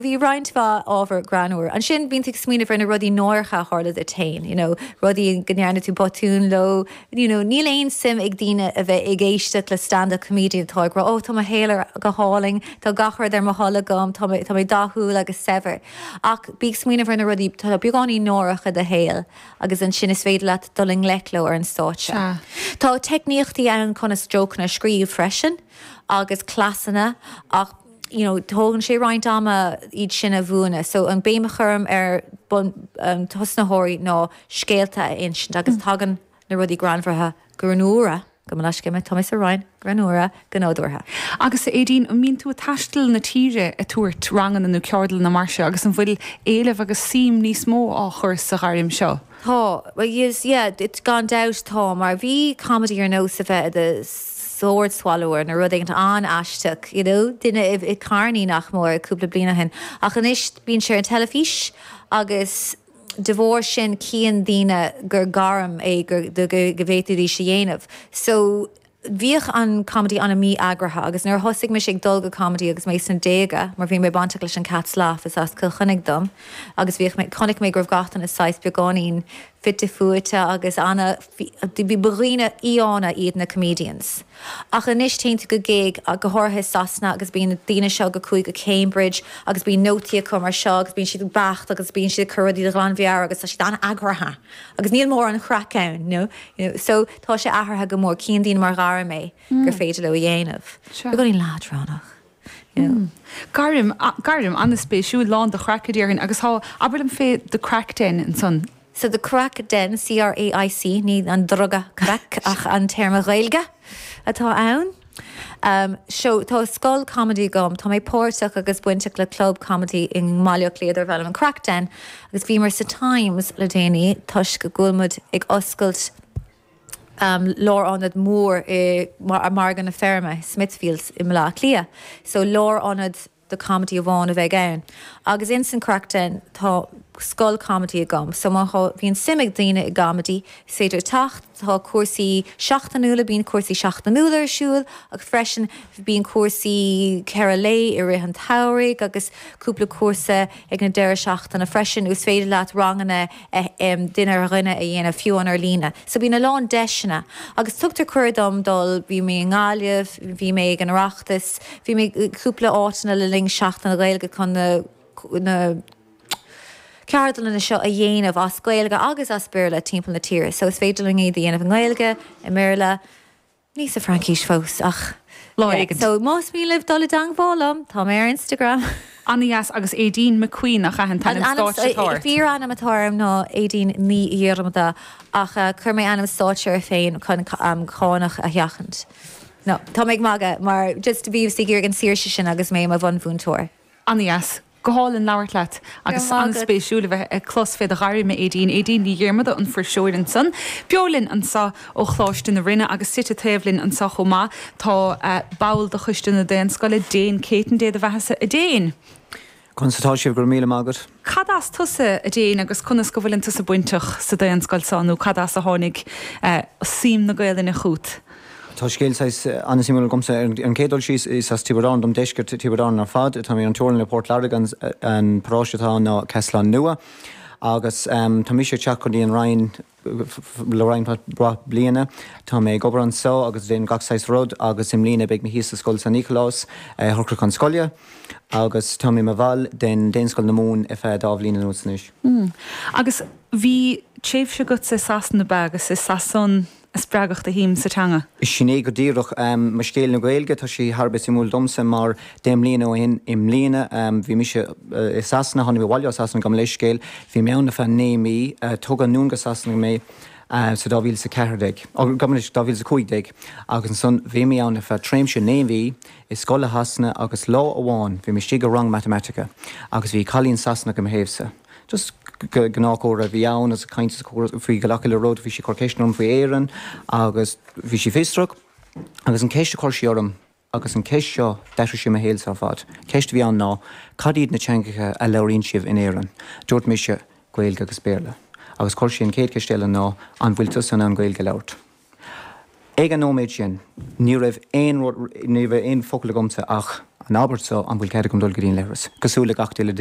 Bhí roiintá ábhar granúir, an sin bíon ag smuoine ar na rudí nóircha hála a tain, rudí gnearna tú botún lo, níl éon sim ag dtíine a bheith ag éiste le stand-up comedian táid ra tá a hélar go háling, tá gachar ar mo hála gom, tá mé dathú agus sever. Ach bí smuoine ar na rudí tá beagání nóiricha de héal, agus an sin is féidir le doling leclo ar an státe. Tá techníochtaí an chuna stroke na scríomh freisin, agus clasanna, ach tógann sé roiint ama iad sin a bhúna, so an béime chum ar tosnathirí ná scéalta in sin agus tagan na rudí granmhartha granúra go man leisce me Thomas a Ryan granúra gnódútha. Agus édín mín tú a taistil na tíre a túirt rangan an ceardal na marse agus an bhfuil éileh agus sim níos mó á chur sa ghairm seo. Tá, it's gone doubt tá, mar bhí comedy ar nó sa bheith a sword swallower na rud an aisteach, duine i carní nach mór cúpla blina hen. Ach an is bín sé an telefís agus devór sin cían díine gur garam é gur gohhéú sé dhéanamh. So bhíoch an comedy anna mí agratha agus nuair thosaigh me sé dul go comedy agus mé san déga, mar bhí mé banteach leis an cat slaf is as chunig dom, agus bhíoch connic mé gribh gatan is 6 beagáín fitte fuite agus anna bhí brína íána iad na comedians. Ach an is teinte go géig a go háthe sasna agus bíon daine seo go chuig go Cambridge agus bíon nótia cum mar seo agus bíon siad bacht agus bíon siad curadí de Glanmhear agus tá si anna agratha agus níl mór an chracán, so tá sé athratha go mór cían dín mar gáir mé gur féidir le dhéanamh. Go í ládránach. Garim an spéisiú lán de chracadíarn agus há aberlim fé de crackten an son. So the crack den, C-R-A-I-C, ní an droga crack ach an terma ghailge atá ann. So tá scoil comedy gom, tá mé póirteach agus buinteach le club comedy in Máileo Cléadar bhealm an crack den, agus bhí mar sa Times le déanaí tuis go gúlmud ag oscailt lár anad mór mar margan na ferma Smithfields i Mlá Clia. So lár anad the comedy of bháin a bheith ann. Agus in san crack den tá scoil comedy a gom. So bhíon simig daine i comedy, séidir tacht, tá cuasaí 16 bíon cuasaí 16 ar siúil, agus freisin bíon cuasaí ceara lé i rihan thabhraigh agus cúpla cuasa ag na deire 16 a freisin ús féidir leat rangana duine ar rinne a dhéanamh fiúan ar lína. So bhíon na lán deisina. Agus tugtar cuirdom dul bhí mé an gáileh, bhí mé ag an reachtas, bhí mé cúpla áitina le ling 16 gailge chun na ceardal na seo a dhéanamh as gailge agus as beirla timppla na tíre. So is féidir le iad dhéanamh an gailge i méirla níos a Frankíis fós ach. So más mí libh dola danghálam, tá mé ar Instagram. Anías agus édín McQueen a chahan tan stáit táir. Bhí anam atám ná édín ní dhéarmada ach chur mé anam stáir féin chun chánach a theachant. No, tá méid maga, mar just to bhíh sigir an síir sin agus mé a bhan fúntóir. Anías. Goáil leabhart leat agus an spéisiúla bheith ag clos féad a gaiir me édín ní dhéarmada an fuair an san. Beolinn an sa ó chláiste na rinne agus site taobhlinn an sa chomá tá bail do chuiste na déan scoile déan céan déad a bheitsa a déan. Constantá sibh gur míle mágad. Cadás tusa a déan agus conas go bhfuilinn tusa buinteach sa déan scoil sanú cadás a tháinig sim na gaile na chuút. Tá scéil anna simúil gomsa an cédul síos is as Tiburán dom deisgur Tiburán ar fad, tá mé an túrin le Port Larrigan an práisetá ná Caslan nua, agus tá mí sé teach chun í an Ryan le Ryan bra bliana, tá mé gobar an sao agus déon gachsáis rud agus im lína beag me híos a scoil San Nicolás thugla chun scoile, agus tá mé bhil den scoil na mún a fé dáh lína núsnis. Agus bhí téobh se go sa sasan na bagus is sasan is breagacht a hím sa teanga. Is sinné go díirech mar scéal na gailge tá sí harbe simúil domsa mar déim líana ó hin im líana bhí mi se is sasna hána bhhaile sasna gom leis scéal, bhí meanna fan néí tugad núnga sasna mé sa dáhíil sa ceirdeig, gomunis dáhíil sa cuaigdeig, agus san bhí mé anna fa tréimse néhí is scola hasna agus lá amháin bhí mi si go rang matematica, agus bhí chalíonn sasna go héamsa. Just gnácóra bhí ann as a caint faoi go lecha le ród bhí si corcéisnúm faoi éan agus bhí si féistrach agus an céiste chuirsí orm agus an céis seo deisir si a héal sa fad. Céist bhí an ná cadíad na teangacha a leiríonn sibh in éan. Dúirt mé se gailge agus béarla. Agus chuirsí an céad ceistéile ná an bhfuiltas san an gailge leirt. Ag an nóméid sin, ní raibh éon focail gomsa ach an Albert so an bhfuil cead gom dul goín leras. Cosúla gachtaile